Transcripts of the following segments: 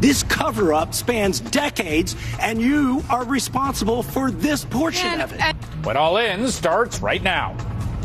This cover-up spans decades, and you are responsible for this portion of it. What All In starts right now.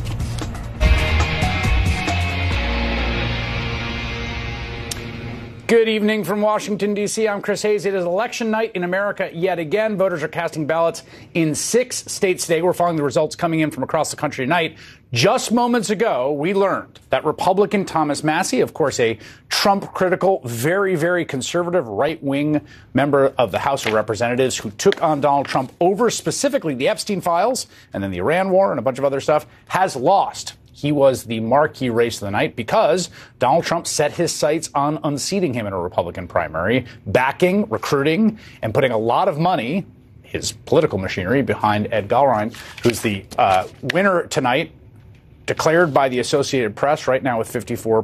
Good evening from Washington, D.C. I'm Chris Hayes. It is election night in America yet again. Voters are casting ballots in 6 states today. We're following the results coming in from across the country tonight. Just moments ago, we learned that Republican Thomas Massie, of course, a Trump-critical, very, very conservative right-wing member of the House of Representatives who took on Donald Trump over specifically the Epstein files and then the Iran war and a bunch of other stuff, has lost. He was the marquee race of the night because Donald Trump set his sights on unseating him in a Republican primary, backing, recruiting, and putting a lot of money, his political machinery, behind Ed Gallrein, who's the winner tonight, declared by the Associated Press right now with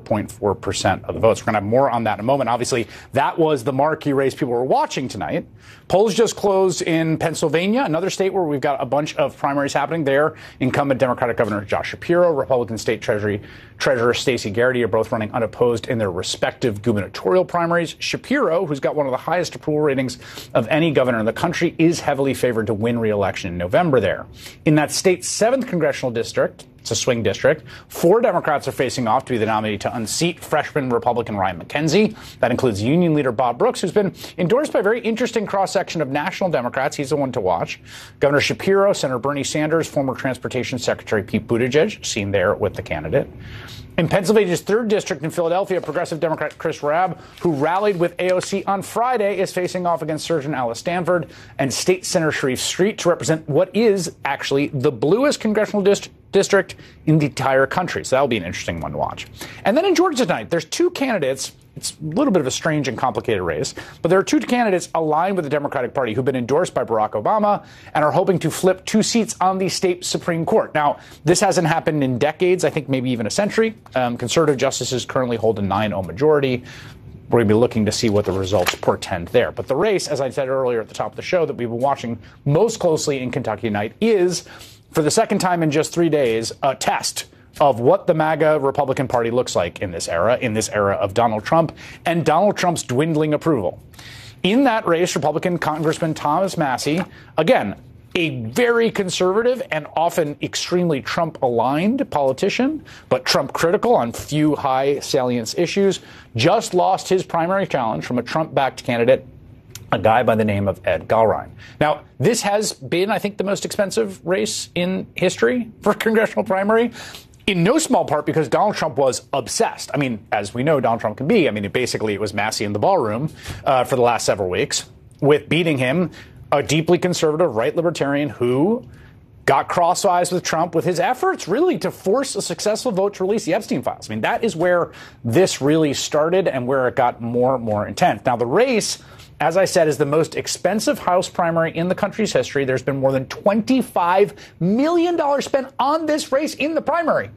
54.4% of the votes. We're going to have more on that in a moment. Obviously, that was the marquee race people were watching tonight. Polls just closed in Pennsylvania, another state where we've got a bunch of primaries happening there. Incumbent Democratic Governor Josh Shapiro, Republican State Treasurer Stacey Garrity are both running unopposed in their respective gubernatorial primaries. Shapiro, who's got one of the highest approval ratings of any governor in the country, is heavily favored to win re-election in November there. In that state's 7th congressional district, it's a swing district, 4 Democrats are facing off to be the nominee to unseat freshman Republican Ryan McKenzie. That includes Union leader Bob Brooks, who's been endorsed by a very interesting cross-section of national Democrats. He's the one to watch. Governor Shapiro, Senator Bernie Sanders, former Transportation Secretary Pete Buttigieg, seen there with the candidate. In Pennsylvania's 3rd district in Philadelphia, Progressive Democrat Chris Rabb, who rallied with AOC on Friday, is facing off against Surgeon Alice Stanford and State Senator Sharif Street to represent what is actually the bluest congressional district in the entire country. So that'll be an interesting one to watch. And then in Georgia tonight, there's 2 candidates. It's a little bit of a strange and complicated race, but there are 2 candidates aligned with the Democratic Party who've been endorsed by Barack Obama and are hoping to flip 2 seats on the state Supreme Court. Now, this hasn't happened in decades, I think maybe even a century. Conservative justices currently hold a 9-0 majority. We're going to be looking to see what the results portend there. But the race, as I said earlier at the top of the show, that we've been watching most closely in Kentucky tonight is, for the second time in just 3 days, a test of what the MAGA Republican Party looks like in this era of Donald Trump and Donald Trump's dwindling approval. In that race, Republican Congressman Thomas Massie, again, a very conservative and often extremely Trump-aligned politician, but Trump-critical on few high salience issues, just lost his primary challenge from a Trump-backed candidate, a guy by the name of Ed Gallrein. Now, this has been, I think, the most expensive race in history for a congressional primary. In no small part because Donald Trump was obsessed. I mean, as we know, Donald Trump can be. I mean, it was Massie in the ballroom for the last several weeks with beating him, a deeply conservative right libertarian who got cross-eyes with Trump with his efforts really to force a successful vote to release the Epstein files. I mean, that is where this really started and where it got more and more intense. Now, the race, as I said, is the most expensive House primary in the country's history. There's been more than $25 million spent on this race in the primary.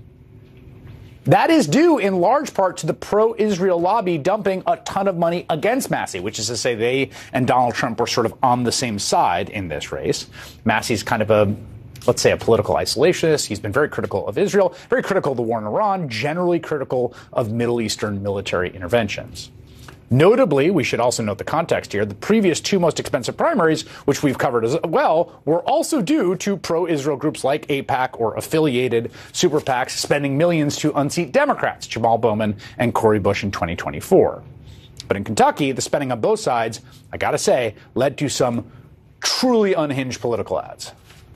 That is due in large part to the pro-Israel lobby dumping a ton of money against Massie, which is to say they and Donald Trump were sort of on the same side in this race. Massie's kind of let's say, a political isolationist. He's been very critical of Israel, very critical of the war in Iran, generally critical of Middle Eastern military interventions. Notably, we should also note the context here. The previous 2 most expensive primaries, which we've covered as well, were also due to pro-Israel groups like AIPAC or affiliated super PACs spending millions to unseat Democrats, Jamal Bowman and Cori Bush in 2024. But in Kentucky, the spending on both sides, I gotta say, led to some truly unhinged political ads.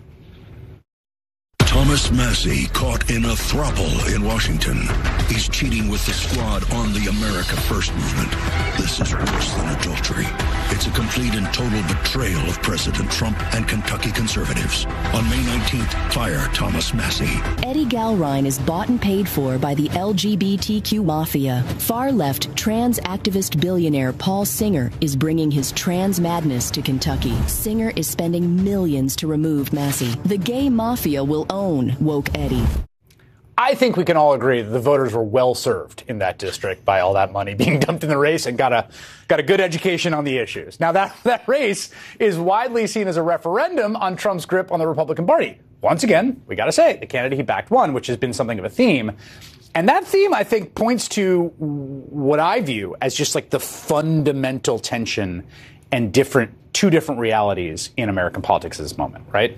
Thomas Massie caught in a throuple in Washington. He's cheating with the squad on the America First movement. This is worse than adultery. It's a complete and total betrayal of President Trump and Kentucky conservatives. On May 19th, fire Thomas Massie. Eddie Gallrein is bought and paid for by the LGBTQ mafia. Far-left trans activist billionaire Paul Singer is bringing his trans madness to Kentucky. Singer is spending millions to remove Massie. The gay mafia will own woke Eddie. I think we can all agree that the voters were well served in that district by all that money being dumped in the race and got a good education on the issues. Now, that race is widely seen as a referendum on Trump's grip on the Republican Party. Once again, we got to say, the candidate he backed won, which has been something of a theme. And that theme, I think, points to what I view as just like the fundamental tension and two different realities in American politics at this moment, right?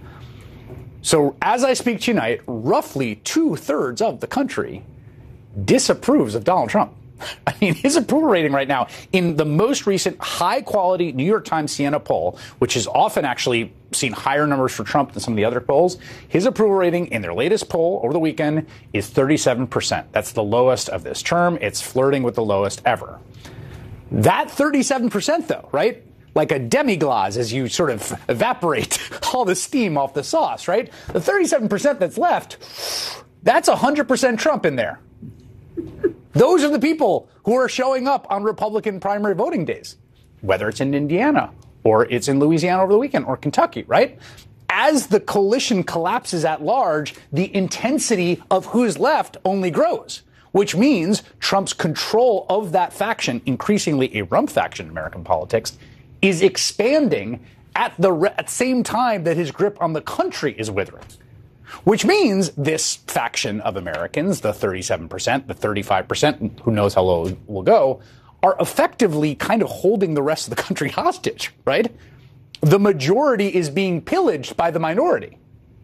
So as I speak tonight, roughly 2/3 of the country disapproves of Donald Trump. I mean, his approval rating right now in the most recent high-quality New York Times Siena poll, which has often actually seen higher numbers for Trump than some of the other polls, his approval rating in their latest poll over the weekend is 37%. That's the lowest of this term. It's flirting with the lowest ever. That 37%, though, right? Like a demi-glace as you sort of evaporate all the steam off the sauce, right? The 37% that's left, that's 100% Trump in there. Those are the people who are showing up on Republican primary voting days, whether it's in Indiana or it's in Louisiana over the weekend or Kentucky, right? As the coalition collapses at large, the intensity of who's left only grows, which means Trump's control of that faction, increasingly a rump faction in American politics, is expanding at the same time that his grip on the country is withering. Which means this faction of Americans, the 37%, the 35%, who knows how low it will go, are effectively kind of holding the rest of the country hostage, right? The majority is being pillaged by the minority.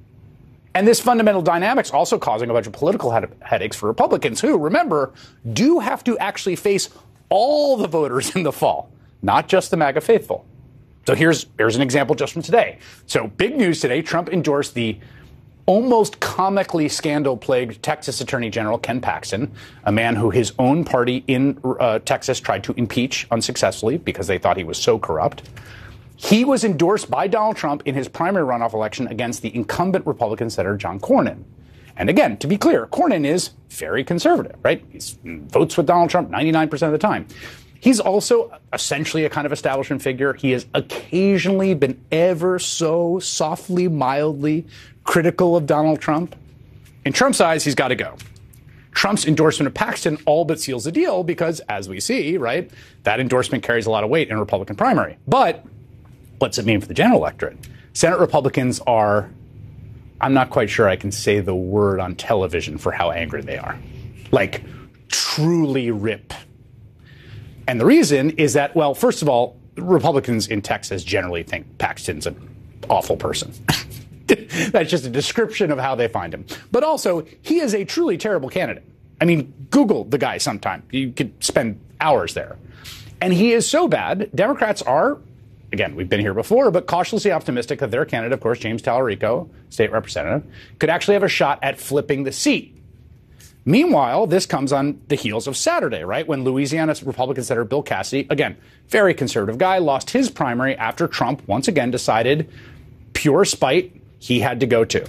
And this fundamental dynamic's also causing a bunch of political headaches for Republicans who, remember, do have to actually face all the voters in the fall, not just the MAGA faithful. So here's an example just from today. So big news today, Trump endorsed the almost comically scandal-plagued Texas Attorney General Ken Paxton, a man who his own party in Texas tried to impeach unsuccessfully because they thought he was so corrupt. He was endorsed by Donald Trump in his primary runoff election against the incumbent Republican Senator John Cornyn. And again, to be clear, Cornyn is very conservative, right? He votes with Donald Trump 99% of the time. He's also essentially a kind of establishment figure. He has occasionally been ever so softly, mildly critical of Donald Trump. In Trump's eyes, he's got to go. Trump's endorsement of Paxton all but seals the deal because, as we see, right, that endorsement carries a lot of weight in a Republican primary. But what's it mean for the general electorate? Senate Republicans are, I'm not quite sure I can say the word on television for how angry they are. Like, truly rip. And the reason is that, well, first of all, Republicans in Texas generally think Paxton's an awful person. That's just a description of how they find him. But also, he is a truly terrible candidate. I mean, Google the guy sometime. You could spend hours there. And he is so bad, Democrats are, again, we've been here before, but cautiously optimistic that their candidate, of course, James Talarico, state representative, could actually have a shot at flipping the seat. Meanwhile, this comes on the heels of Saturday, right, when Louisiana's Republican Senator Bill Cassidy, again, very conservative guy, lost his primary after Trump once again decided, pure spite, he had to go too.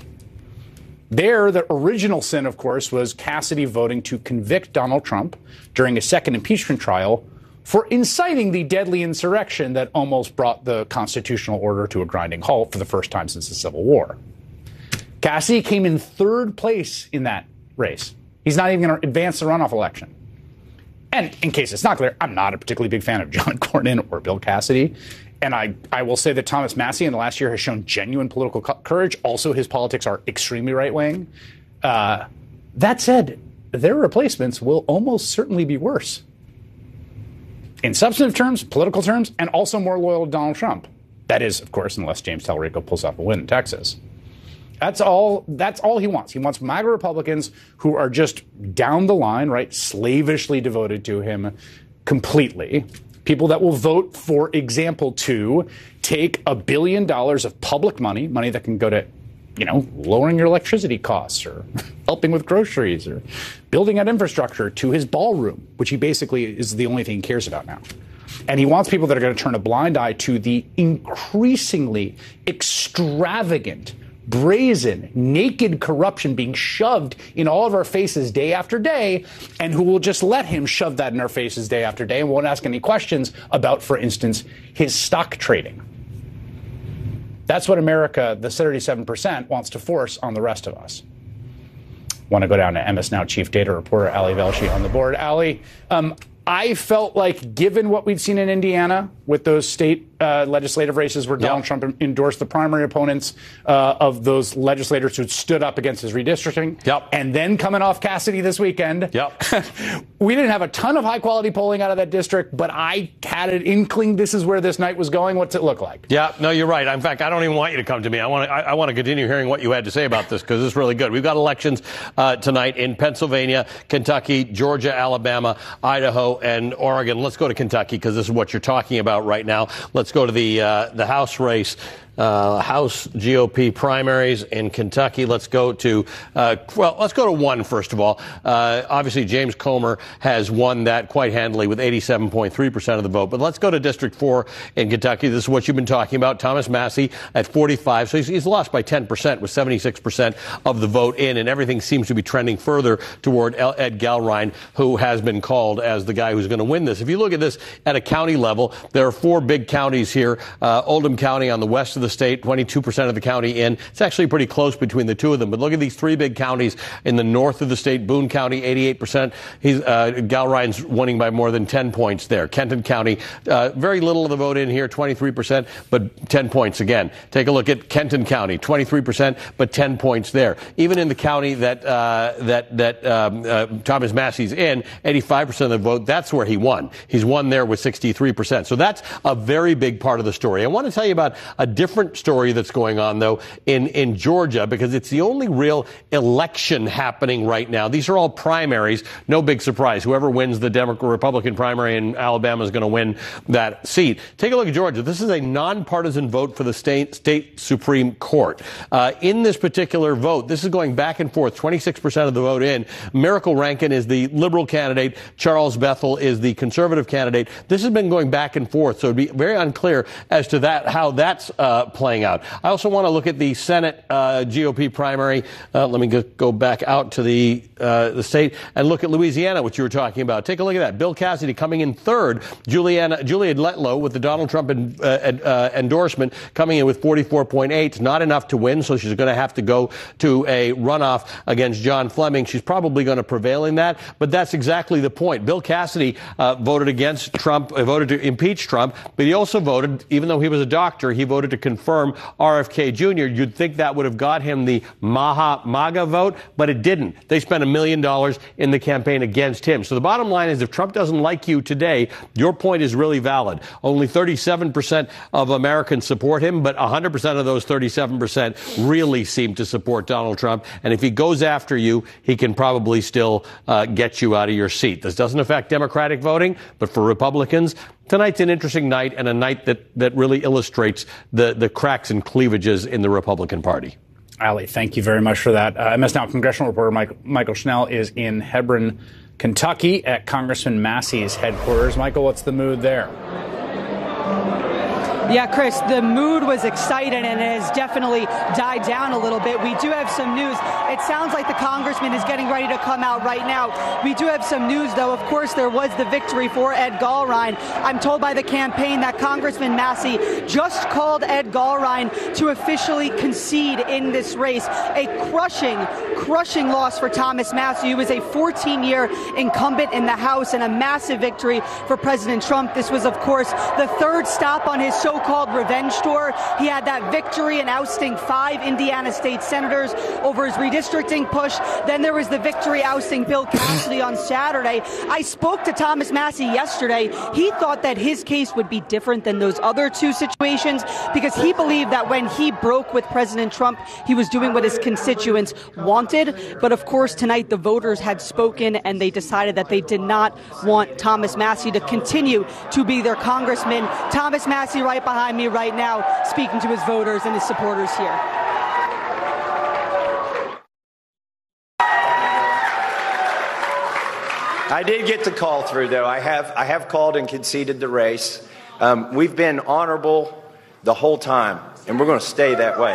There, the original sin, of course, was Cassidy voting to convict Donald Trump during a second impeachment trial for inciting the deadly insurrection that almost brought the constitutional order to a grinding halt for the first time since the Civil War. Cassidy came in third place in that race. He's not even going to advance the runoff election. And in case it's not clear, I'm not a particularly big fan of John Cornyn or Bill Cassidy. And I will say that Thomas Massie in the last year has shown genuine political courage. Also, his politics are extremely right-wing. That said, their replacements will almost certainly be worse. In substantive terms, political terms, and also more loyal to Donald Trump. That is, of course, unless James Talarico pulls off a win in Texas. That's all he wants. He wants MAGA Republicans who are just down the line, right, slavishly devoted to him completely. People that will vote, for example, to take $1 billion of public money that can go to, lowering your electricity costs or helping with groceries or building out infrastructure, to his ballroom, which he basically is the only thing he cares about now. And he wants people that are going to turn a blind eye to the increasingly extravagant, brazen, naked corruption being shoved in all of our faces day after day, and who will just let him shove that in our faces day after day and won't ask any questions about, for instance, his stock trading. That's what America, the 37%, wants to force on the rest of us. Want to go down to MS Now chief data reporter Ali Velshi on the board. Ali, I felt like, given what we've seen in Indiana with those state legislative races where Donald Trump endorsed the primary opponents of those legislators who stood up against his redistricting. And then coming off Cassidy this weekend. We didn't have a ton of high-quality polling out of that district, but I had an inkling this is where this night was going. What's it look like? Yeah, no, you're right. In fact, I don't even want you to come to me. I want to continue hearing what you had to say about this because it's really good. We've got elections tonight in Pennsylvania, Kentucky, Georgia, Alabama, Idaho, and Oregon. Let's go to Kentucky because this is what you're talking about right now. Let's go to the House race. House GOP primaries in Kentucky. Let's go to one, first of all. Obviously, James Comer has won that quite handily with 87.3% of the vote. But let's go to District 4 in Kentucky. This is what you've been talking about. Thomas Massie at 45. So he's lost by 10% with 76% of the vote in. And everything seems to be trending further toward Ed Galrein, who has been called as the guy who's going to win this. If you look at this at a county level, there are 4 big counties here. Oldham County on the west of the state, 22% of the county in. It's actually pretty close between the two of them. But look at these 3 big counties in the north of the state. Boone County, 88%. Galrein's winning by more than 10 points there. Kenton County, very little of the vote in here, 23%, but 10 points again. Take a look at Kenton County, 23%, but 10 points there. Even in the county that Thomas Massie's in, 85% of the vote, that's where he won. He's won there with 63%. So that's a very big part of the story. I want to tell you about a different story that's going on, though, in Georgia, because it's the only real election happening right now. These are all primaries. No big surprise. Whoever wins the Democrat-Republican primary in Alabama is going to win that seat. Take a look at Georgia. This is a nonpartisan vote for the state Supreme Court. In this particular vote, this is going back and forth, 26% of the vote in. Miracle Rankin is the liberal candidate. Charles Bethel is the conservative candidate. This has been going back and forth, so it'd be very unclear as to how that's playing out. I also want to look at the Senate GOP primary. Let me go back out to the state and look at Louisiana, which you were talking about. Take a look at that. Bill Cassidy coming in third. Julia Letlow with the Donald Trump endorsement coming in with 44.8. Not enough to win, so she's going to have to go to a runoff against John Fleming. She's probably going to prevail in that, but that's exactly the point. Bill Cassidy voted against Trump, voted to impeach Trump, but he also voted, even though he was a doctor, he voted to confirm RFK Jr. You'd think that would have got him the MAGA vote, but it didn't. They spent $1 million in the campaign against him. So the bottom line is, if Trump doesn't like you today, your point is really valid. Only 37% of Americans support him, but 100% of those 37% really seem to support Donald Trump. And if he goes after you, he can probably still get you out of your seat. This doesn't affect Democratic voting, but for Republicans, tonight's an interesting night, and a night that really illustrates the cracks and cleavages in the Republican Party. Ali, thank you very much for that. MS Now congressional reporter Michael Schnell is in Hebron, Kentucky, at Congressman Massie's headquarters. Michael, what's the mood there? Yeah, Chris, the mood was exciting and it has definitely died down a little bit. We do have some news. It sounds like the congressman is getting ready to come out right now. We do have some news, though. Of course, there was the victory for Ed Galrein. I'm told by the campaign that Congressman Massie just called Ed Galrein to officially concede in this race. A crushing loss for Thomas Massie, who was a 14-year incumbent in the House, and a massive victory for President Trump. This was, of course, the third stop on his so-called revenge tour. He had that victory in ousting 5 Indiana state senators over his redistricting push. Then there was the victory ousting Bill Cassidy on Saturday. I spoke to Thomas Massie yesterday. He thought that his case would be different than those other 2 situations because he believed that when he broke with President Trump, he was doing what his constituents wanted. But of course, tonight the voters had spoken and they decided that they did not want Thomas Massie to continue to be their congressman. Thomas Massie right behind me right now, speaking to his voters and his supporters here. I did get the call through, though. I have called and conceded the race. We've been honorable the whole time, and we're going to stay that way.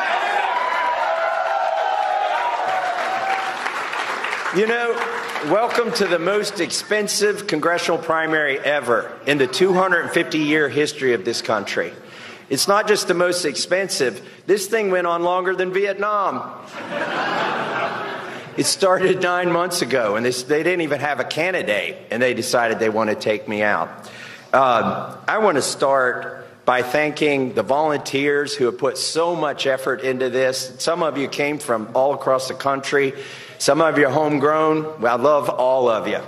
You know, welcome to the most expensive congressional primary ever in the 250-year history of this country. It's not just the most expensive. This thing went on longer than Vietnam. It started 9 months ago, and they didn't even have a candidate, and they decided they want to take me out. I want to start by thanking the volunteers who have put so much effort into this. Some of you came from all across the country. Some of you are homegrown. I love all of you.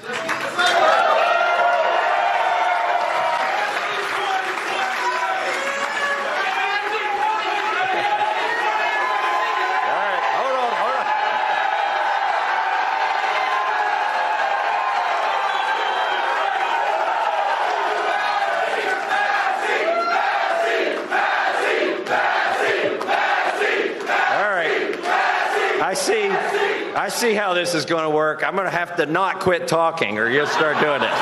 I see how this is going to work. I'm going to have to not quit talking or you'll start doing it.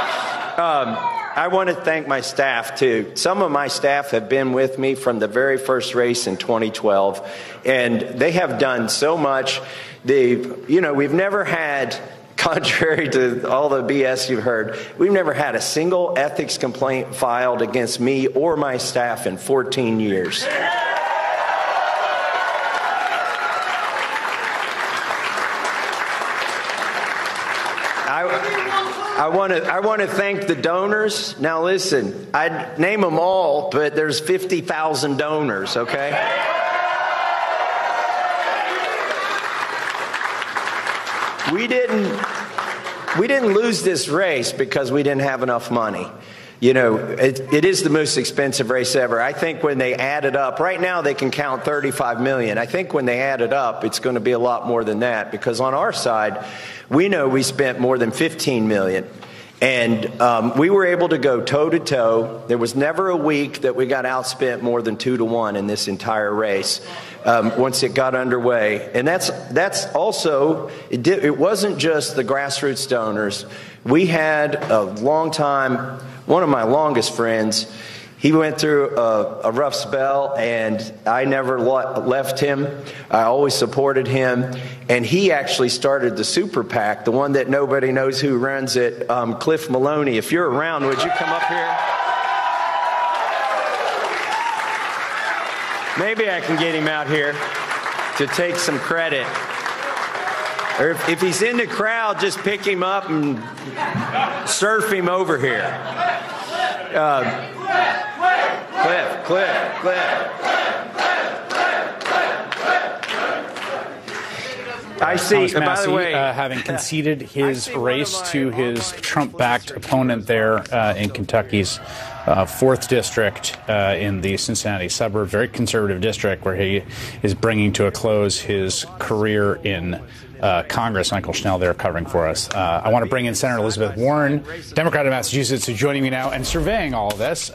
I want to thank my staff, too. Some of my staff have been with me from the very first race in 2012, and they have done so much. We've never had, contrary to all the BS you've heard, we've never had a single ethics complaint filed against me or my staff in 14 years. I want to thank the donors. Now listen, I'd name them all, but there's 50,000 donors, okay? We didn't lose this race because we didn't have enough money. It is the most expensive race ever. I think when they add it up, right now they can count 35 million. I think when they add it up, it's going to be a lot more than that, because on our side, we know we spent more than 15 million. And we were able to go toe-to-toe. There was never a week that we got outspent more than 2-1 in this entire race once it got underway. And that's also, it wasn't just the grassroots donors. We had a long time, one of my longest friends, he went through a rough spell, and I never left him. I always supported him. And he actually started the Super PAC, the one that nobody knows who runs it, Cliff Maloney. If you're around, would you come up here? Maybe I can get him out here to take some credit. Or if he's in the crowd, just pick him up and surf him over here. Cliff. I see. Thomas Massie, by the way, having conceded his race to his Trump-backed opponent there in Kentucky's 4th district in the Cincinnati suburb, very conservative district, where he is bringing to a close his career in Congress. Michael Schnell there covering for us. I want to bring in Senator Elizabeth Warren, Democrat of Massachusetts, who's joining me now and surveying all of this.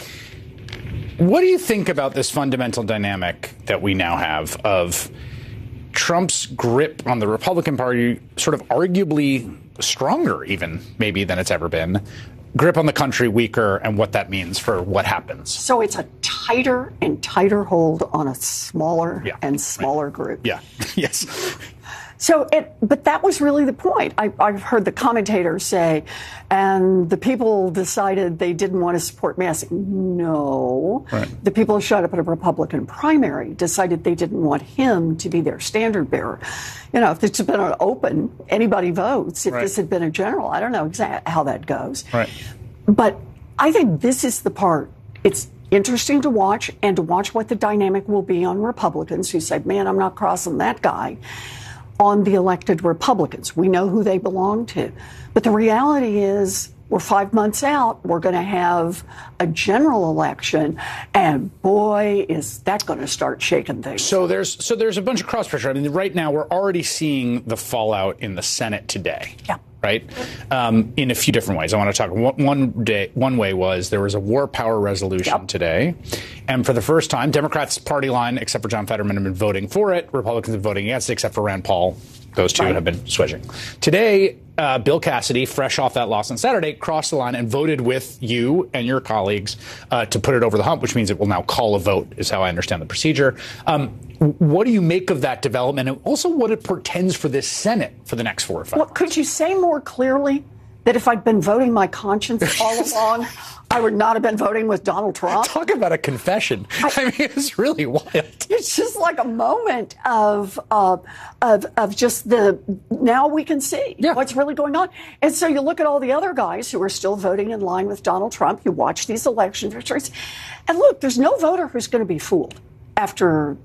What do you think about this fundamental dynamic that we now have of Trump's grip on the Republican Party, sort of arguably stronger even maybe than it's ever been, grip on the country weaker, and what that means for what happens? So it's a tighter and tighter hold on a smaller and smaller group. Yeah. Yes. But that was really the point. I've heard the commentators say, and the people decided they didn't want to support Massie. No. Right. The people who showed up at a Republican primary decided they didn't want him to be their standard bearer. If this had been an open, anybody votes. If this had been a general, I don't know exactly how that goes. Right. But I think this is the part. It's interesting to watch, and to watch what the dynamic will be on Republicans who say, man, I'm not crossing that guy, on the elected Republicans. We know who they belong to. But the reality is, we're 5 months out. We're going to have a general election, and boy, is that going to start shaking things. So there's a bunch of cross pressure. I mean, right now we're already seeing the fallout in the Senate today. Yeah. Right? In a few different ways. I want to talk. One way was there was a war power resolution today. And for the first time, Democrats' party line, except for John Fetterman, have been voting for it. Republicans have been voting against it, except for Rand Paul. Those two have been switching. Today, Bill Cassidy, fresh off that loss on Saturday, crossed the line and voted with you and your colleagues to put it over the hump, which means it will now call a vote, is how I understand the procedure. What do you make of that development, and also what it portends for this Senate for the next 4 or 5 months? Could you say more clearly that if I'd been voting my conscience all along, I would not have been voting with Donald Trump. Talk about a confession. I mean, it's really wild. It's just like a moment of just now we can see what's really going on. And so you look at all the other guys who are still voting in line with Donald Trump. You watch these election victories, and look, there's no voter who's going to be fooled after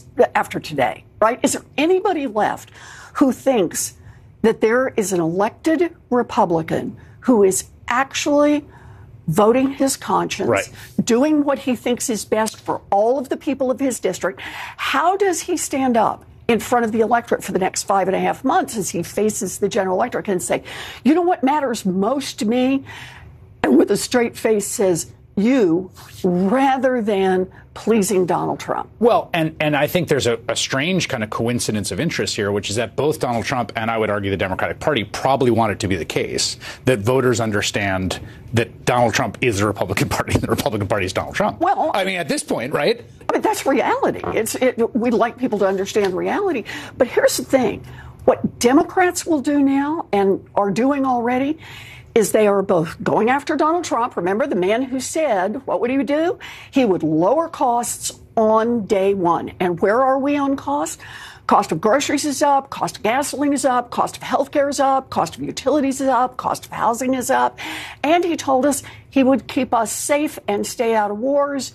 today, right? Is there anybody left who thinks that there is an elected Republican who is actually voting his conscience, doing what he thinks is best for all of the people of his district? How does he stand up in front of the electorate for the next 5.5 months as he faces the general electorate and say, you know what matters most to me? And with a straight face says, you, rather than pleasing Donald Trump. Well, and I think there's a strange kind of coincidence of interest here, which is that both Donald Trump and I would argue the Democratic Party probably want it to be the case that voters understand that Donald Trump is the Republican Party and the Republican Party is Donald Trump. Well, I mean, at this point, right? I mean, that's reality. We'd like people to understand reality. But here's the thing. What Democrats will do now and are doing already is they are both going after Donald Trump. Remember, the man who said, what would he do? He would lower costs on day one. And where are we on cost? Cost of groceries is up, cost of gasoline is up, cost of health care is up, cost of utilities is up, cost of housing is up. And he told us he would keep us safe and stay out of wars.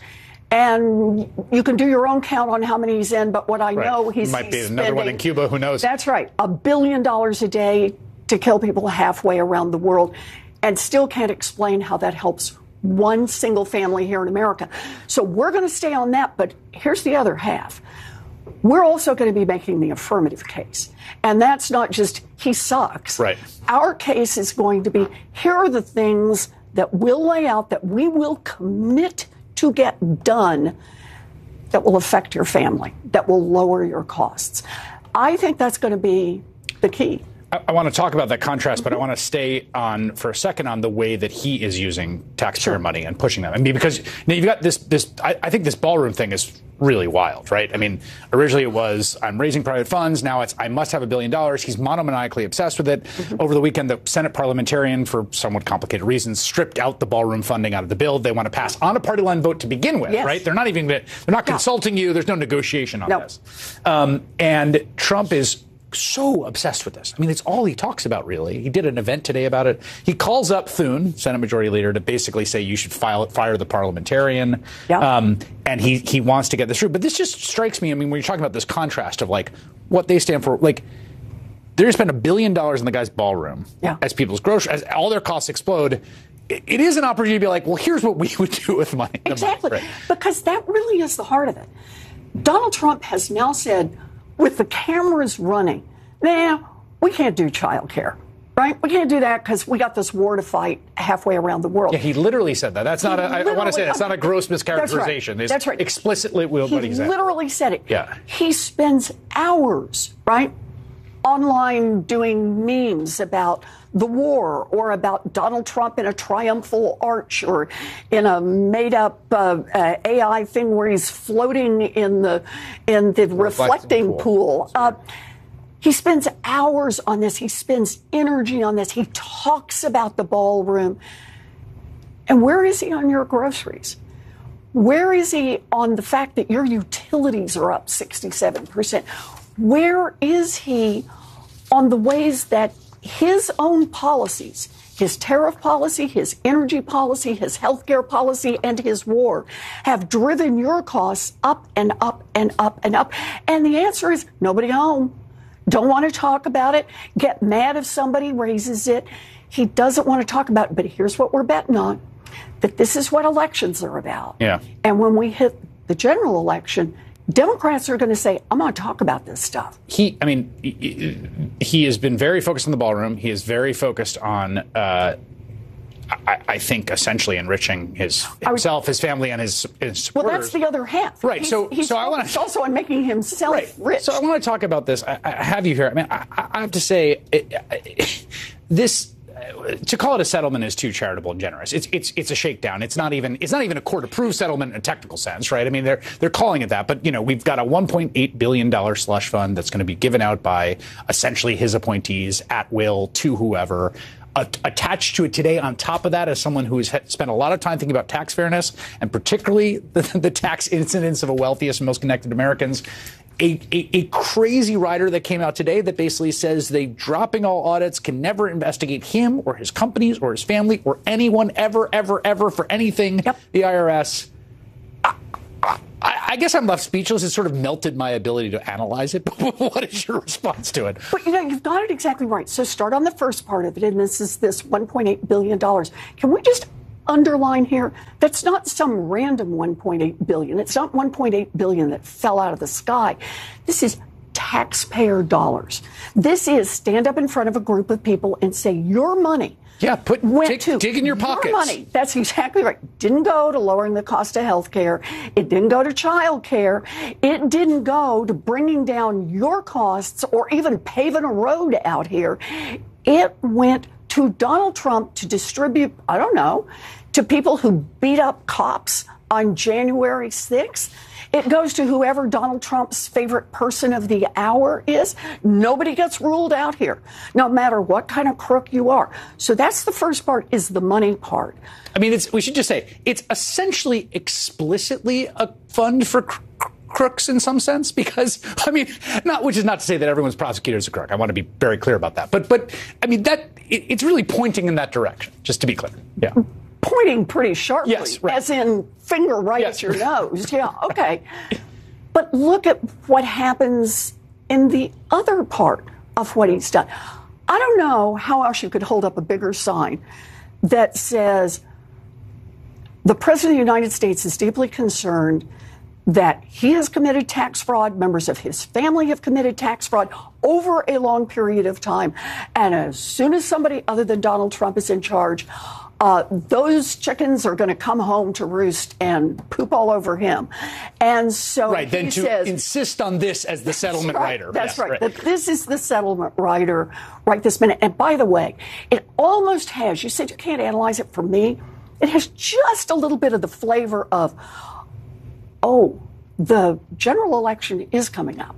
And you can do your own count on how many he's in, but what I know he's might be spending, another one in Cuba, who knows? That's right, $1 billion a day to kill people halfway around the world, and still can't explain how that helps one single family here in America. So we're going to stay on that, but here's the other half. We're also going to be making the affirmative case. And that's not just he sucks. Right. Our case is going to be, here are the things that we'll lay out that we will commit to get done that will affect your family, that will lower your costs. I think that's going to be the key. I want to talk about that contrast, but I want to stay on for a second on the way that he is using taxpayer money and pushing them. I mean, because now you've got this. I think this ballroom thing is really wild, right? I mean, originally it was I'm raising private funds. Now it's I must have $1 billion. He's monomaniacally obsessed with it. Over the weekend, the Senate parliamentarian, for somewhat complicated reasons, stripped out the ballroom funding out of the bill. They want to pass on a party line vote to begin with, right? They're not consulting you. There's no negotiation on this. And Trump is so obsessed with this. I mean, it's all he talks about, really. He did an event today about it. He calls up Thune, Senate Majority Leader, to basically say you should fire the parliamentarian. And he wants to get this through. But this just strikes me, I mean, when you're talking about this contrast of, like, what they stand for, like, they're spending $1 billion in the guy's ballroom as people's groceries, as all their costs explode. It is an opportunity to be like, well, here's what we would do with money. Exactly. Money, right? Because that really is the heart of it. Donald Trump has now said, with the cameras running, we can't do child care, right? We can't do that because we got this war to fight halfway around the world. Yeah, he literally said that. That's not I want to say that's not a gross mischaracterization. That's right. Explicitly what he said. He literally said it. Yeah. He spends hours, right, online doing memes about the war or about Donald Trump in a triumphal arch or in a made-up AI thing where he's floating in the reflecting pool. He spends hours on this. He spends energy on this. He talks about the ballroom. And where is he on your groceries? Where is he on the fact that your utilities are up 67%? Where is he on the ways that his own policies, his tariff policy, his energy policy, his healthcare policy, and his war have driven your costs up and up and up and up? And the answer is nobody home. Don't want to talk about it. Get mad if somebody raises it. He doesn't want to talk about it. But here's what we're betting on, that this is what elections are about. Yeah. And when we hit the general election, Democrats are going to say, I'm going to talk about this stuff. He has been very focused on the ballroom. He is very focused on, I think, essentially enriching himself, his family, and his supporters. Well, that's the other half. Right. He's I want to also on making himself rich. So I want to talk about this. I have you here. I mean, I have to say, this. To call it a settlement is too charitable and generous. It's a shakedown. It's not even a court-approved settlement in a technical sense, right? I mean, they're calling it that, but we've got a $1.8 billion slush fund that's going to be given out by essentially his appointees at will to whoever. Attached to it today, on top of that, as someone who has spent a lot of time thinking about tax fairness and particularly the tax incidence of the wealthiest and most connected Americans, a crazy rider that came out today that basically says they dropping all audits, can never investigate him or his companies or his family or anyone ever for anything. Yep. The IRS. I guess I'm left speechless. It sort of melted my ability to analyze it. But what is your response to it? But, you've got it exactly right. So start on the first part of it, and this is this $1.8 billion. Can we just underline here? That's not some random $1.8 billion. It's not $1.8 billion that fell out of the sky. This is taxpayer dollars. This is stand up in front of a group of people and say, your money. Yeah, dig in your pockets. Your money. That's exactly right. Didn't go to lowering the cost of health care. It didn't go to child care. It didn't go to bringing down your costs or even paving a road out here. It went to Donald Trump to distribute, I don't know, to people who beat up cops on January 6th. It goes to whoever Donald Trump's favorite person of the hour is. Nobody gets ruled out here, no matter what kind of crook you are. So that's the first part, is the money part. I mean, we should just say it's essentially explicitly a fund for crooks in some sense, because, I mean, which is not to say that everyone's prosecutor is a crook. I want to be very clear about that. But I mean, it's really pointing in that direction, just to be clear. Yeah. Pointing pretty sharply, yes, right. As in finger right at your nose. Yeah, okay. But look at what happens in the other part of what he's done. I don't know how else you could hold up a bigger sign that says the President of the United States is deeply concerned that he has committed tax fraud, members of his family have committed tax fraud over a long period of time. And as soon as somebody other than Donald Trump is in charge, those chickens are going to come home to roost and poop all over him. And so then to says, insist on this as the settlement rider. That's right. That this is the settlement rider right this minute. And by the way, it almost has, you said you can't analyze it for me. It has just a little bit of the flavor of, the general election is coming up.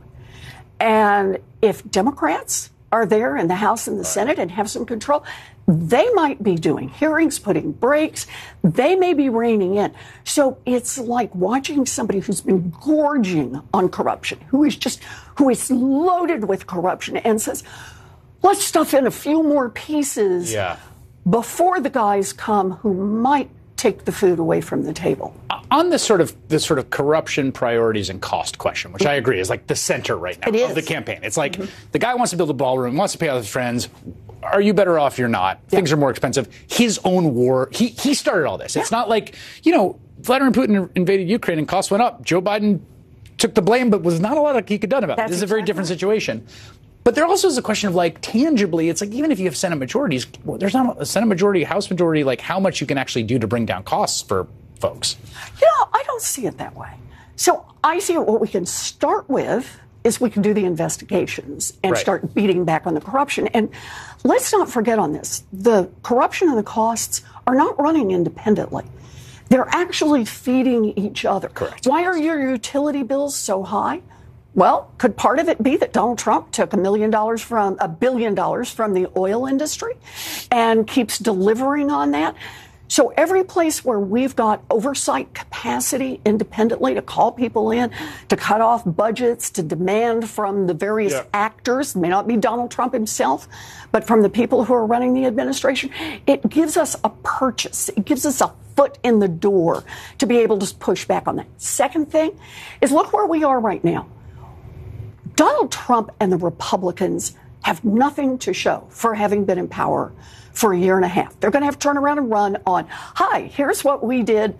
And if Democrats are there in the House and the Senate and have some control, they might be doing hearings, putting brakes. They may be reining in. So it's like watching somebody who's been gorging on corruption, who is loaded with corruption and says, let's stuff in a few more pieces before the guys come who might take the food away from the table. On this sort of corruption priorities and cost question, which I agree is like the center right now of the campaign. It's like the guy wants to build a ballroom, wants to pay off his friends. Are you better off? You're not. Things are more expensive. His own war. He started all this. It's not like, Vladimir Putin invaded Ukraine and costs went up. Joe Biden took the blame, but was not a lot he could have done about it. This is a very different situation. But there also is a question of tangibly, it's like even if you have Senate majorities, there's not a Senate majority, House majority, how much you can actually do to bring down costs for folks. I don't see it that way. So I see what we can start with is we can do the investigations and start beating back on the corruption. And let's not forget on this, the corruption and the costs are not running independently. They're actually feeding each other. Correct. Why are your utility bills so high? Well, could part of it be that Donald Trump took $1 billion from the oil industry and keeps delivering on that? So every place where we've got oversight capacity independently to call people in, to cut off budgets, to demand from the various actors, may not be Donald Trump himself, but from the people who are running the administration, it gives us a purchase. It gives us a foot in the door to be able to push back on that. Second thing is look where we are right now. Donald Trump and the Republicans have nothing to show for having been in power for a year and a half. They're going to have to turn around and run on, here's what we did,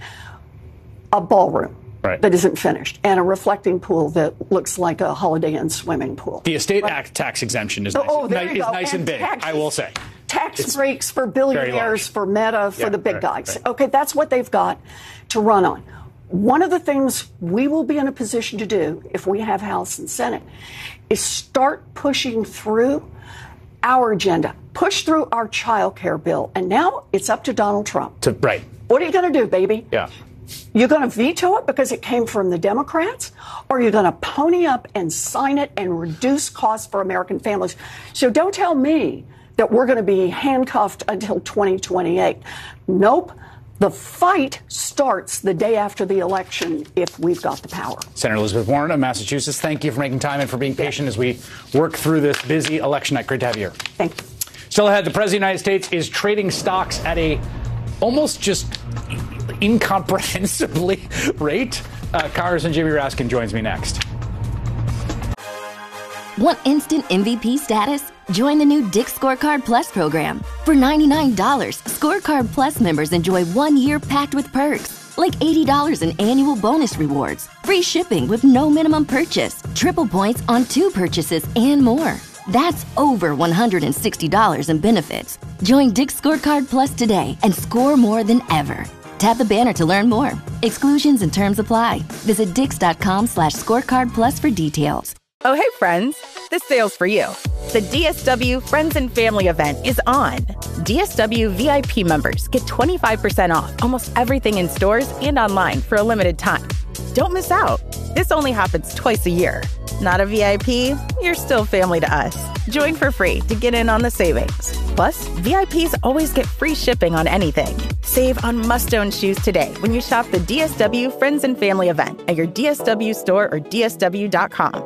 a ballroom that isn't finished and a reflecting pool that looks like a Holiday Inn swimming pool. The estate act tax exemption is nice and big, I will say. Tax breaks for billionaires, for Meta, for the big guys. Okay, that's what they've got to run on. One of the things we will be in a position to do if we have House and Senate is start pushing through our agenda, push through our child care bill. And now it's up to Donald Trump. What are you going to do, baby? Yeah. You're going to veto it because it came from the Democrats, or you're going to pony up and sign it and reduce costs for American families. So don't tell me that we're going to be handcuffed until 2028. Nope. The fight starts the day after the election if we've got the power. Senator Elizabeth Warren of Massachusetts, thank you for making time and for being patient as we work through this busy election night. Great to have you here. Thank you. Still ahead, the President of the United States is trading stocks at a almost just incomprehensibly rate. Congressman Jimmy Raskin joins me next. Want instant MVP status? Join the new Dick's Scorecard Plus program. For $99, Scorecard Plus members enjoy 1 year packed with perks, like $80 in annual bonus rewards, free shipping with no minimum purchase, triple points on 2 purchases, and more. That's over $160 in benefits. Join Dick's Scorecard Plus today and score more than ever. Tap the banner to learn more. Exclusions and terms apply. Visit Dix.com/scorecard plus for details. Oh, hey, friends. This sale's for you. The DSW Friends and Family event is on. DSW VIP members get 25% off almost everything in stores and online for a limited time. Don't miss out. This only happens twice a year. Not a VIP? You're still family to us. Join for free to get in on the savings. Plus, VIPs always get free shipping on anything. Save on must-own shoes today when you shop the DSW Friends and Family event at your DSW store or DSW.com.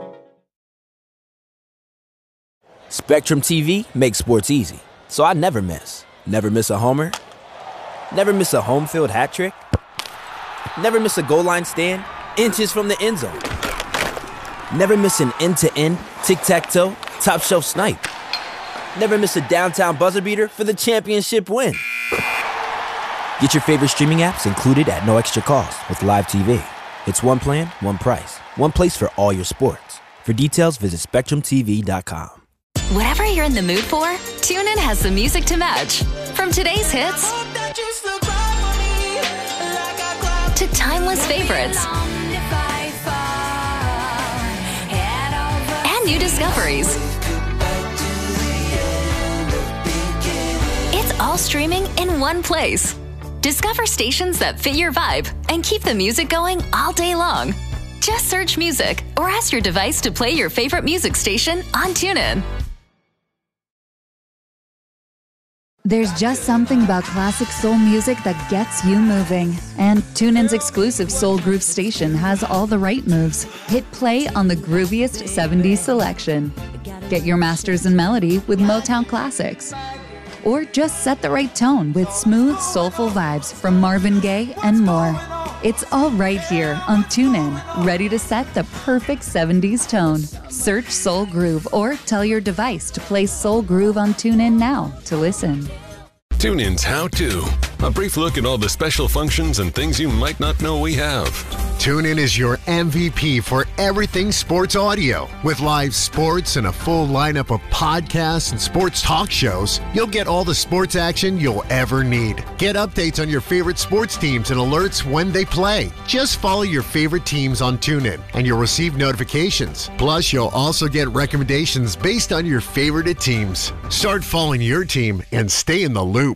Spectrum TV makes sports easy, so I never miss. Never miss a homer. Never miss a home field hat trick. Never miss a goal line stand, inches from the end zone. Never miss an end-to-end, tic-tac-toe, top shelf snipe. Never miss a downtown buzzer beater for the championship win. Get your favorite streaming apps included at no extra cost with Live TV. It's one plan, one price, one place for all your sports. For details, visit SpectrumTV.com. Whatever you're in the mood for, TuneIn has the music to match. From today's hits to timeless favorites and new discoveries. It's all streaming in one place. Discover stations that fit your vibe and keep the music going all day long. Just search music or ask your device to play your favorite music station on TuneIn. There's just something about classic soul music that gets you moving. And TuneIn's exclusive Soul Groove station has all the right moves. Hit play on the grooviest 70s selection. Get your masters in melody with Motown classics. Or just set the right tone with smooth, soulful vibes from Marvin Gaye and more. It's all right here on TuneIn, ready to set the perfect 70s tone. Search Soul Groove or tell your device to play Soul Groove on TuneIn now to listen. TuneIn's How To. A brief look at all the special functions and things you might not know we have. TuneIn is your MVP for everything sports audio. With live sports and a full lineup of podcasts and sports talk shows, you'll get all the sports action you'll ever need. Get updates on your favorite sports teams and alerts when they play. Just follow your favorite teams on TuneIn and you'll receive notifications. Plus, you'll also get recommendations based on your favorite teams. Start following your team and stay in the loop.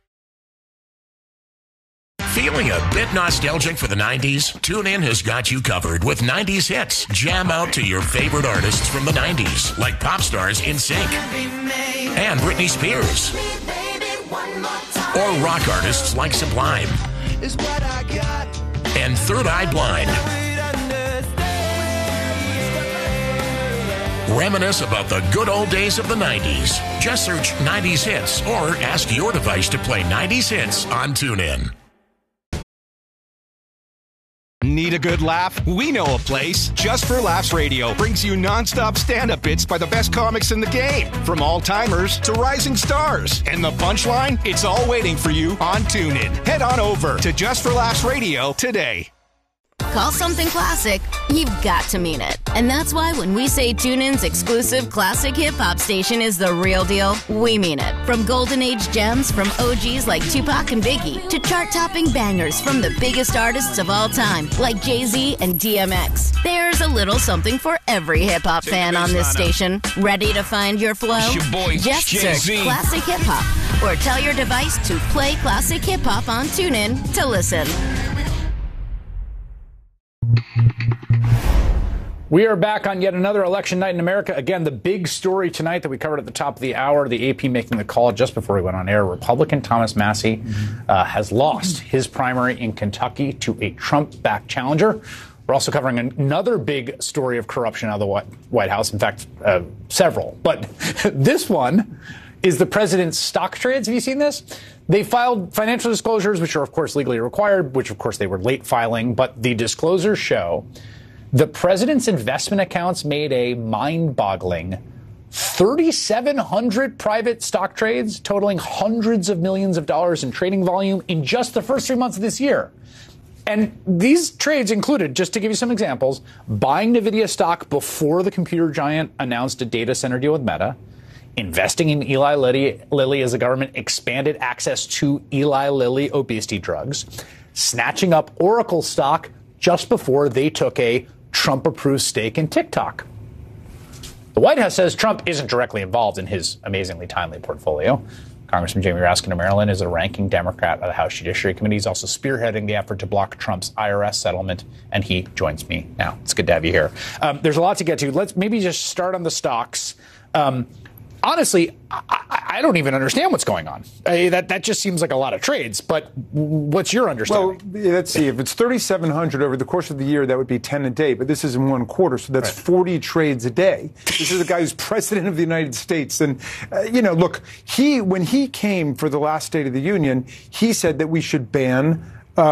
Feeling a bit nostalgic for the 90s? TuneIn has got you covered with 90s hits. Jam out to your favorite artists from the 90s, like pop stars NSYNC and Britney Spears. Or rock artists like Sublime and Third Eye Blind. Reminisce about the good old days of the 90s. Just search 90s hits or ask your device to play 90s hits on TuneIn. Need a good laugh? We know a place. Just for Laughs Radio brings you nonstop stand-up bits by the best comics in the game, from all-timers to rising stars. And the punchline? It's all waiting for you on TuneIn. Head on over to Just for Laughs Radio today. Call something classic, you've got to mean it. And that's why when we say TuneIn's exclusive classic hip-hop station is the real deal, we mean it. From golden age gems from OGs like Tupac and Biggie to chart-topping bangers from the biggest artists of all time like Jay-Z and DMX. There's a little something for every hip-hop fan on this station. Ready to find your flow? It's your boy, just Jay-Z. search Classic Hip-Hop or tell your device to play Classic Hip-Hop on TuneIn to listen. We are back on yet another election night in America. Again, the big story tonight that we covered at the top of the hour, the AP making the call just before we went on air. Republican Thomas Massie has lost his primary in Kentucky to a Trump-backed challenger. We're also covering another big story of corruption out of the White House. In fact, several. But this one is the president's stock trades. Have you seen this? They filed financial disclosures, which are, of course, legally required, which, of course, they were late filing. But the disclosures show the president's investment accounts made a mind-boggling 3,700 private stock trades, totaling hundreds of millions of dollars in trading volume in just the first 3 months of this year. And these trades included, just to give you some examples, buying NVIDIA stock before the computer giant announced a data center deal with Meta, investing in Eli Lilly as the government expanded access to Eli Lilly obesity drugs, snatching up Oracle stock just before they took a Trump-approved stake in TikTok. The White House says Trump isn't directly involved in his amazingly timely portfolio. Congressman Jamie Raskin of Maryland is a ranking Democrat of the House Judiciary Committee. He's also spearheading the effort to block Trump's IRS settlement, and he joins me now. It's good to have you here. There's a lot to get to. Let's maybe just start on the stocks. Honestly, I don't even understand what's going on. That just seems like a lot of trades. But what's your understanding? Well, let's see. If it's 3,700 over the course of the year, that would be 10 a day. But this is in one quarter, so that's 40 trades a day. This is a guy who's president of the United States. And, look, when he came for the last State of the Union, he said that we should ban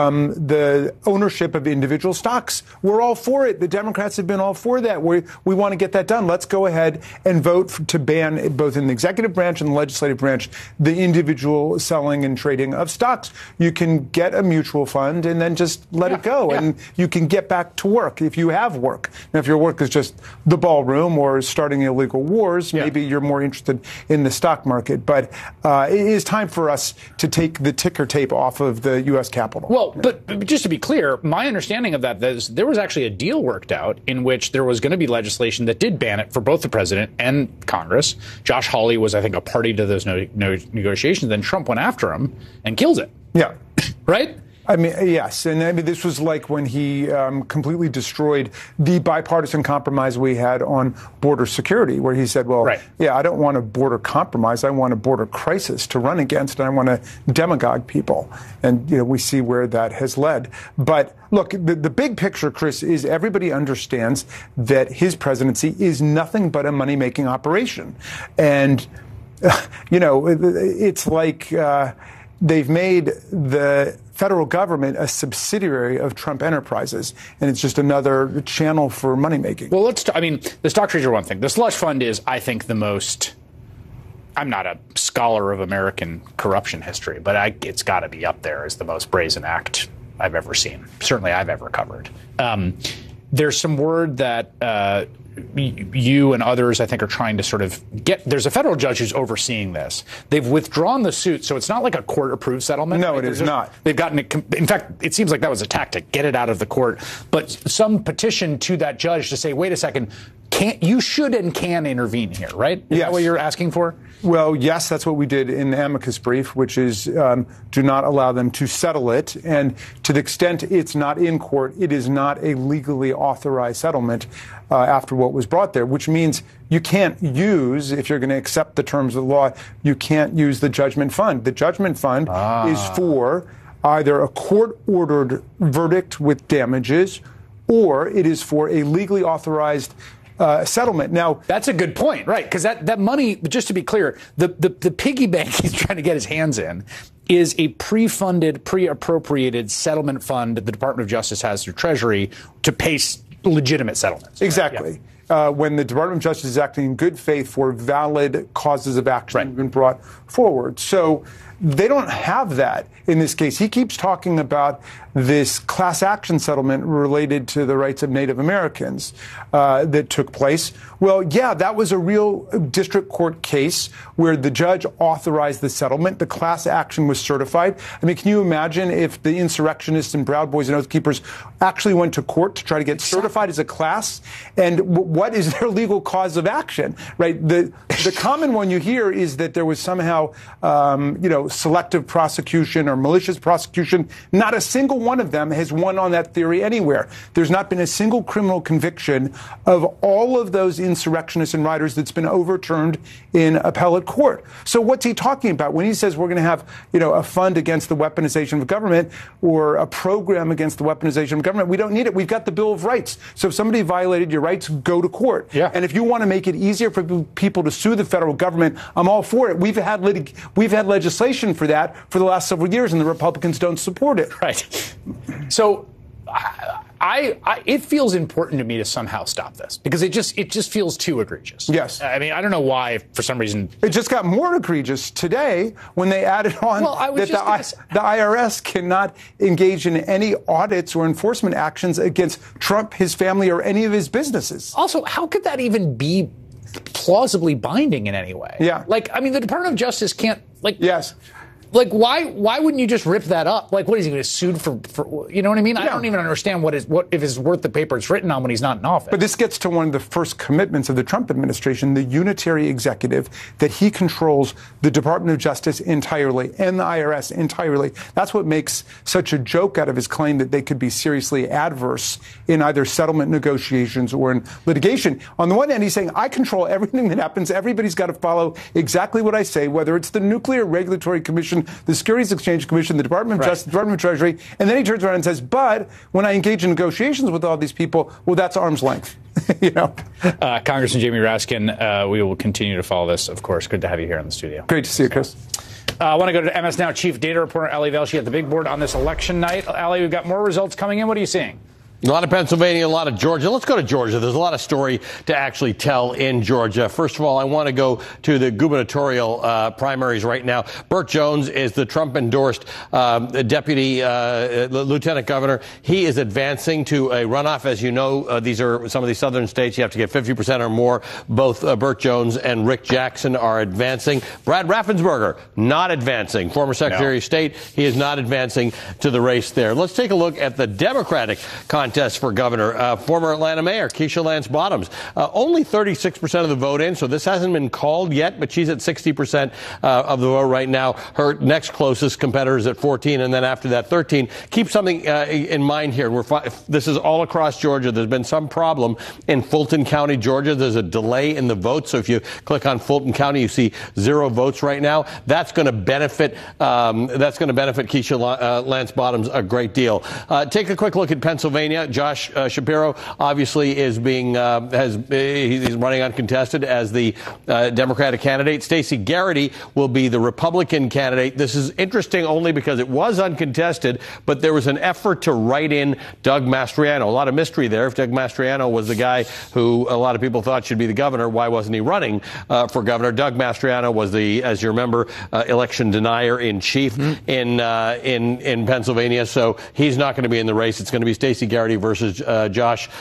the ownership of individual stocks. We're all for it. The Democrats have been all for that. We want to get that done. Let's go ahead and vote to ban, both in the executive branch and the legislative branch, the individual selling and trading of stocks. You can get a mutual fund and then just let it go, and you can get back to work if you have work. Now, if your work is just the ballroom or starting illegal wars, maybe you're more interested in the stock market. But it is time for us to take the ticker tape off of the U.S. Capitol. Well, but just to be clear, my understanding of that is there was actually a deal worked out in which there was going to be legislation that did ban it for both the president and Congress. Josh Hawley was, I think, a party to those negotiations. Then Trump went after him and kills it. Yeah. Right? I mean, yes. And I mean, this was like when he completely destroyed the bipartisan compromise we had on border security, where he said, well, I don't want a border compromise. I want a border crisis to run against, and I want to demagogue people. And, we see where that has led. But look, the big picture, Chris, is everybody understands that his presidency is nothing but a money-making operation. And, it's like they've made the federal government a subsidiary of Trump Enterprises, and it's just another channel for money making. Well, the stock trades are one thing. The slush fund is, I think, the most. I'm not a scholar of American corruption history, but it's got to be up there as the most brazen act I've ever seen. Certainly, I've ever covered. There's some word that you and others, I think, are trying to sort of get. There's a federal judge who's overseeing this. They've withdrawn the suit, so it's not like a court-approved settlement. No, it is not. They've gotten it. In fact, it seems like that was a tactic, get it out of the court. But some petition to that judge to say, wait a second, you should and can intervene here, right? Is that what you're asking for? Well, yes, that's what we did in the amicus brief, which is do not allow them to settle it. And to the extent it's not in court, it is not a legally authorized settlement after what was brought there, which means you can't use, if you're going to accept the terms of the law, you can't use the judgment fund. The judgment fund is for either a court-ordered verdict with damages, or it is for a legally authorized settlement. Now, that's a good point, right? Because that money, just to be clear, the piggy bank he's trying to get his hands in is a pre-funded, pre-appropriated settlement fund that the Department of Justice has through Treasury to pay legitimate settlements. Exactly. Yeah. When the Department of Justice is acting in good faith for valid causes of action that have been brought forward. So they don't have that in this case. He keeps talking about this class action settlement related to the rights of Native Americans that took place. Well, yeah, that was a real district court case where the judge authorized the settlement. The class action was certified. I mean, can you imagine if the insurrectionists and Proud Boys and Oath Keepers actually went to court to try to get certified as a class? And what is their legal cause of action, right? The common one you hear is that there was somehow, selective prosecution or malicious prosecution. Not a single one of them has won on that theory anywhere. There's not been a single criminal conviction of all of those insurrectionists and rioters that's been overturned in appellate court. So what's he talking about when he says we're going to have, a fund against the weaponization of government or a program against the weaponization of government? We don't need it. We've got the Bill of Rights. So if somebody violated your rights, go to court. Yeah. And if you want to make it easier for people to sue the federal government, I'm all for it. We've had legislation for that for the last several years, and the Republicans don't support it. Right. So it feels important to me to somehow stop this because it just feels too egregious. Yes. I mean, I don't know why, for some reason. It just got more egregious today when they added on that the IRS cannot engage in any audits or enforcement actions against Trump, his family, or any of his businesses. Also, how could that even be plausibly binding in any way? Yeah. The Department of Justice can't, Yes. Why wouldn't you just rip that up? What is he going to sue for? You know what I mean? Yeah. I don't even understand what if it's worth the paper it's written on when he's not in office. But this gets to one of the first commitments of the Trump administration, the unitary executive, that he controls the Department of Justice entirely and the IRS entirely. That's what makes such a joke out of his claim that they could be seriously adverse in either settlement negotiations or in litigation. On the one hand, he's saying, I control everything that happens. Everybody's got to follow exactly what I say, whether it's the Nuclear Regulatory Commission, the Securities Exchange Commission, the Department of Justice, the Department of Treasury, and then he turns around and says, but when I engage in negotiations with all these people, well, that's arm's length. Congressman Jamie Raskin, we will continue to follow this, of course. Good to have you here in the studio. Great to see you, Chris. I want to go to MS Now chief data reporter Ali Velshi at the big board on this election night. Ali, we've got more results coming in. What are you seeing? A lot of Pennsylvania, a lot of Georgia. Let's go to Georgia. There's a lot of story to actually tell in Georgia. First of all, I want to go to the gubernatorial primaries right now. Burt Jones is the Trump-endorsed deputy lieutenant governor. He is advancing to a runoff. As you know, these are some of these southern states. You have to get 50% or more. Both Burt Jones and Rick Jackson are advancing. Brad Raffensperger, not advancing. Former Secretary of State, he is not advancing to the race there. Let's take a look at the Democratic contest for governor. Former Atlanta Mayor Keisha Lance Bottoms, only 36% of the vote in, so this hasn't been called yet, but she's at 60% of the vote right now. Her next closest competitor is at 14, and then after that, 13. Keep something in mind here. This is all across Georgia. There's been some problem in Fulton County, Georgia. There's a delay in the vote, so if you click on Fulton County, you see 0 votes right now. That's going to benefit. Keisha Lance Bottoms a great deal. Take a quick look at Pennsylvania. Josh Shapiro obviously is he's running uncontested as the Democratic candidate. Stacey Garrity will be the Republican candidate. This is interesting only because it was uncontested, but there was an effort to write in Doug Mastriano. A lot of mystery there. If Doug Mastriano was the guy who a lot of people thought should be the governor, why wasn't he running for governor? Doug Mastriano was as you remember, election denier in chief in Pennsylvania, so he's not going to be in the race. It's going to be Stacey Garrity versus Josh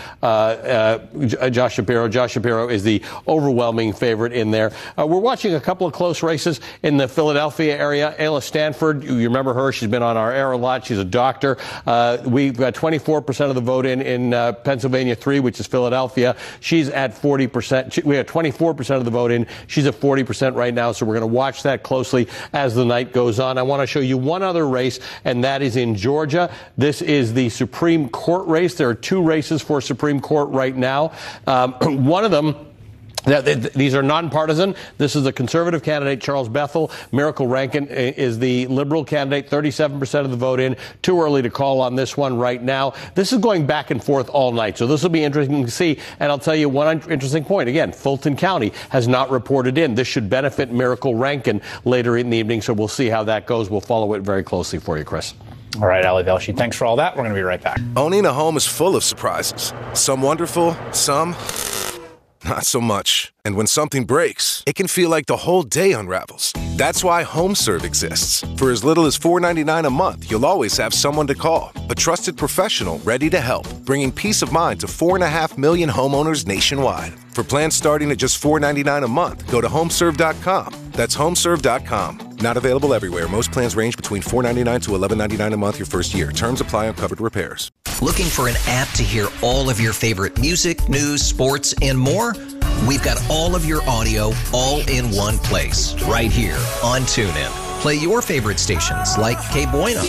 Shapiro. Josh Shapiro is the overwhelming favorite in there. We're watching a couple of close races in the Philadelphia area. Ayla Stanford, you remember her. She's been on our air a lot. She's a doctor. We've got 24% of the vote in Pennsylvania 3, which is Philadelphia. She's at 40%. We have 24% of the vote in. She's at 40% right now, so we're going to watch that closely as the night goes on. I want to show you one other race, and that is in Georgia. This is the Supreme Court race. There are 2 races for Supreme Court right now. One of them, these are nonpartisan. This is the conservative candidate, Charles Bethel. Miracle Rankin is the liberal candidate, 37% of the vote in. Too early to call on this one right now. This is going back and forth all night, so this will be interesting to see. And I'll tell you one interesting point. Again, Fulton County has not reported in. This should benefit Miracle Rankin later in the evening, so we'll see how that goes. We'll follow it very closely for you, Chris. All right, Ali Velshi, thanks for all that. We're going to be right back. Owning a home is full of surprises. Some wonderful, some not so much. And when something breaks, it can feel like the whole day unravels. That's why HomeServe exists. For as little as $4.99 a month, you'll always have someone to call. A trusted professional ready to help, bringing peace of mind to 4.5 million homeowners nationwide. For plans starting at just $4.99 a month, go to homeserve.com. That's homeserve.com. Not available everywhere. Most plans range between $4.99 to $11.99 a month your first year. Terms apply on covered repairs. Looking for an app to hear all of your favorite music, news, sports, and more? We've got all of your audio all in one place, right here on TuneIn. Play your favorite stations like Que Buena,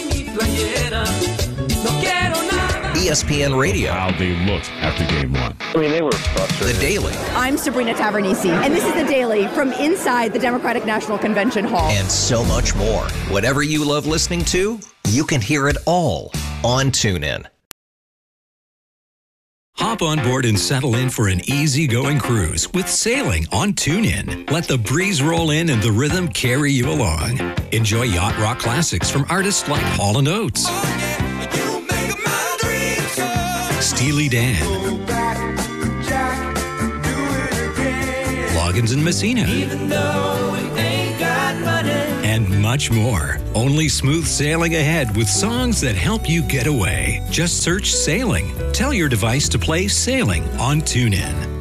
ESPN Radio. How they looked after game one. I mean, they were frustrated. The Daily. I'm Sabrina Tavernisi, and this is The Daily from inside the Democratic National Convention Hall. And so much more. Whatever you love listening to, you can hear it all on TuneIn. Hop on board and settle in for an easy-going cruise with sailing on TuneIn. Let the breeze roll in and the rhythm carry you along. Enjoy yacht rock classics from artists like Hall & Oates, Steely Dan, Loggins and Messina, and much more. Only smooth sailing ahead with songs that help you get away. Just search Sailing. Tell your device to play Sailing on TuneIn.